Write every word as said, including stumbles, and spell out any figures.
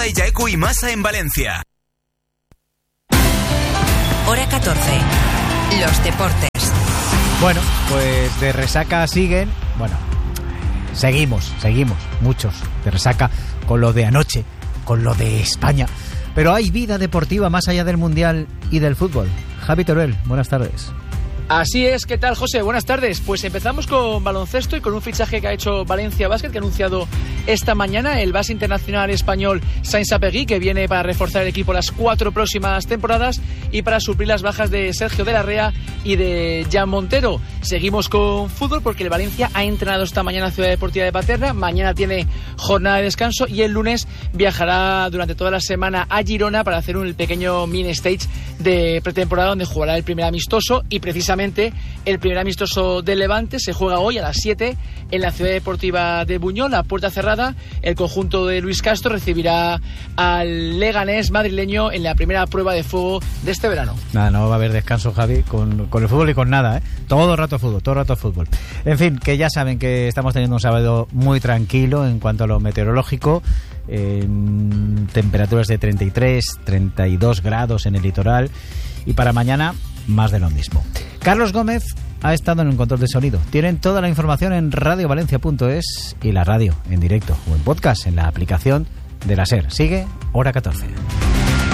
Yaeku y Masa en Valencia. Hora catorce. Los deportes. Bueno, pues de resaca siguen. Bueno, seguimos, seguimos, muchos de resaca con lo de anoche, con lo de España. Pero hay vida deportiva más allá del Mundial y del fútbol. Javi Teruel, buenas tardes. Así es, ¿qué tal, José? Buenas tardes. Pues empezamos con baloncesto y con un fichaje que ha hecho Valencia Basket, que ha anunciado esta mañana el base internacional español Sainz Apegui, que viene para reforzar el equipo las cuatro próximas temporadas y para suplir las bajas de Sergio de la Rea y de Jan Montero. Seguimos con fútbol porque el Valencia ha entrenado esta mañana en Ciudad Deportiva de Paterna. Mañana tiene jornada de descanso y el lunes viajará durante toda la semana a Girona para hacer un pequeño mini stage de pretemporada donde jugará el primer amistoso, y precisamente el primer amistoso del Levante se juega hoy a las siete en la Ciudad Deportiva de Buñol, a puerta cerrada. El conjunto de Luis Castro recibirá al Leganés madrileño en la primera prueba de fuego de este verano. Nada, no va a haber descanso, Javi, con, con el fútbol y con nada, ¿eh? Todo el rato fútbol, todo el rato fútbol. En fin, que ya saben que estamos teniendo un sábado muy tranquilo en cuanto a lo meteorológico. Eh, temperaturas de treinta y tres, treinta y dos grados en el litoral, y para mañana más de lo mismo. Carlos Gómez ha estado en un control de sonido. Tienen toda la información en radio valencia punto es y la radio en directo o en podcast en la aplicación de la SER. Sigue Hora catorce.